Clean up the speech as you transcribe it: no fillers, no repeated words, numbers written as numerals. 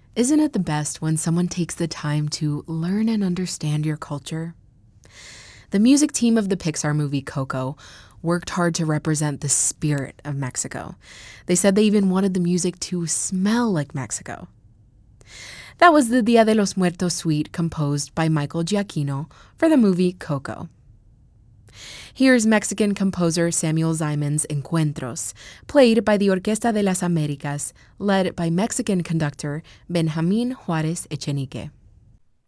Isn't it the best when someone takes the time to learn and understand your culture? The music team of the Pixar movie Coco worked hard to represent the spirit of Mexico. They said they even wanted the music to smell like Mexico. That was the Dia de los Muertos suite composed by Michael Giacchino for the movie Coco. Here's Mexican composer Samuel Simon's Encuentros, played by the Orquesta de las Américas, led by Mexican conductor Benjamín Juárez Echenique.